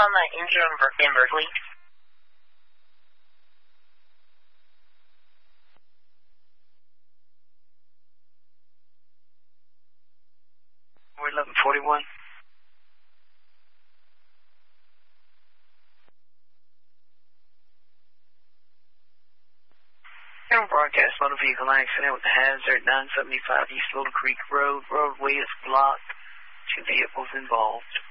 on the engine in Berkeley? 1141. Broadcast motor vehicle accident with the hazard 975 East Little Creek Road. Roadway is blocked. 2 vehicles involved.